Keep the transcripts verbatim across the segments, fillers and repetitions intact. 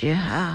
Cihan,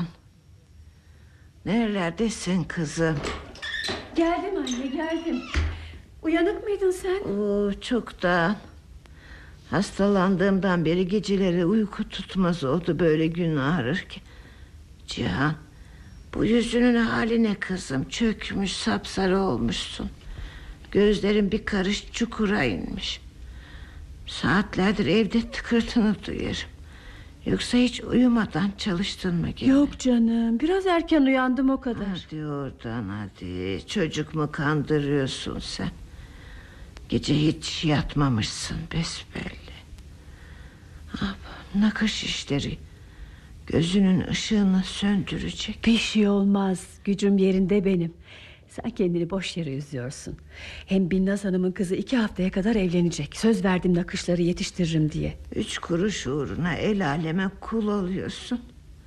nerelerdesin kızım? Geldim anne, geldim. Uyanık mıydın sen? Oo, çoktan. Hastalandığımdan beri geceleri uyku tutmaz oldu böyle gün ağrırken. Cihan, bu yüzünün hali ne kızım? Çökmüş, sapsarı olmuşsun. Gözlerin bir karış çukura inmiş. Saatlerdir evde tıkırtını duyarım. Yoksa hiç uyumadan çalıştın mı gene? Yok canım, biraz erken uyandım o kadar. Hadi oradan hadi. Çocuk mu kandırıyorsun sen? Gece hiç yatmamışsın besbelli. Ah, nakış işleri gözünün ışığını söndürecek. Bir şey olmaz, gücüm yerinde benim. Sen kendini boş yere üzüyorsun. Hem Binnaz Hanım'ın kızı iki haftaya kadar evlenecek. Söz verdim nakışları yetiştiririm diye. Üç kuruş uğruna el aleme kul oluyorsun.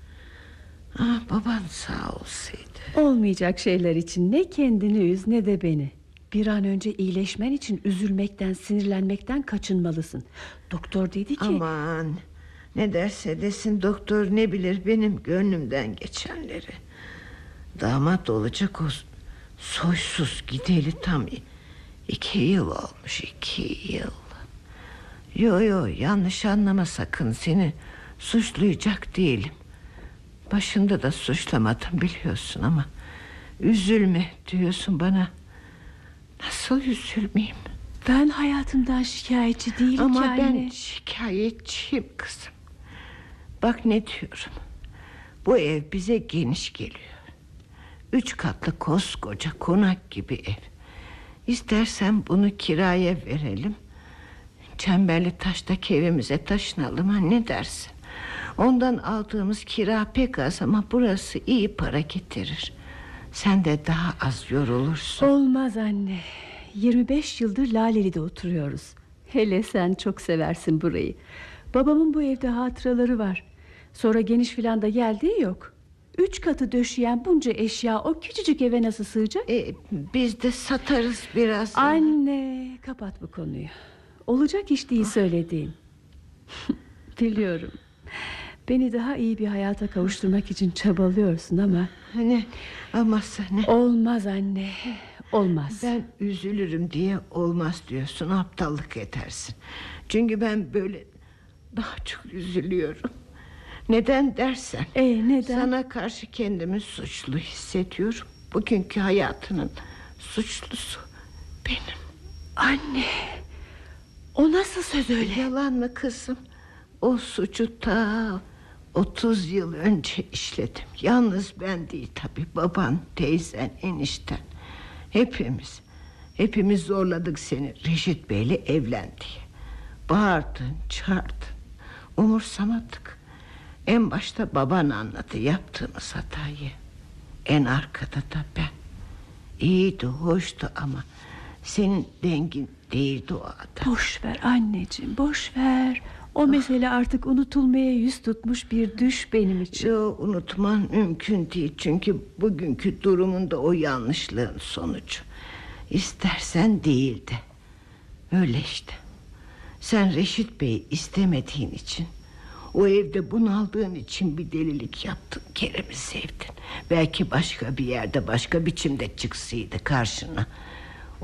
Ah, baban sağ olsaydı. Olmayacak şeyler için ne kendini üz ne de beni. Bir an önce iyileşmen için üzülmekten, sinirlenmekten kaçınmalısın. Doktor dedi ki... Aman, ne derse desin doktor, ne bilir benim gönlümden geçenleri. Damat olacak o soysuz gideli tam iki yıl olmuş, iki yıl. Yo yo, yanlış anlama sakın, seni suçlayacak değilim. Başında da suçlamadım biliyorsun ama üzülme diyorsun bana. Nasıl üzülmeyeyim? Ben hayatımdan şikayetçi değilim ama ki anne. ben şikayetçiyim kızım. Bak ne diyorum. Bu ev bize geniş geliyor. Üç katlı koskoca konak gibi ev. İstersen bunu kiraya verelim. Çemberli taştaki evimize taşınalım, ha, ne dersin? Ondan aldığımız kira pek az ama burası iyi para getirir. Sen de daha az yorulursun. Olmaz anne. Yirmi beş yıldır Laleli'de oturuyoruz. Hele sen çok seversin burayı. Babamın bu evde hatıraları var. Sonra geniş filan da geldiği yok. Üç katı döşeyen bunca eşya o küçücük eve nasıl sığacak? E, biz de satarız biraz. Anne, kapat bu konuyu. Olacak iş değil söylediğin. Biliyorum. Beni daha iyi bir hayata kavuşturmak için çabalıyorsun ama... Ne? Aması ne? Olmaz anne, olmaz. Ben üzülürüm diye olmaz diyorsun, aptallık edersin. Çünkü ben böyle daha çok üzülüyorum. Neden dersen, e, neden? sana karşı kendimi suçlu hissediyorum. Bugünkü hayatının suçlusu benim. Anne, o nasıl söz öyle? Yalan mı kızım? O suçu ta otuz yıl önce işledim. Yalnız ben değil tabii, baban, teyzen, enişten. Hepimiz Hepimiz zorladık seni Reşit Bey'le evlen diye. Bağırdın, çağırdın, umursamadık. En başta baban anladı yaptığımız hatayı. En arkada da ben. İyiydi, hoştu ama senin dengin değildi o adam. Boş ver anneciğim, boş ver. O mesele artık unutulmaya yüz tutmuş bir düş benim için. Yo, unutman mümkün değil. Çünkü bugünkü durumunda o yanlışlığın sonucu. İstersen değil de öyle işte. Sen Reşit Bey'i istemediğin için, o evde bunaldığın için bir delilik yaptın. Kerem'i sevdin. Belki başka bir yerde, başka biçimde çıksaydı karşına.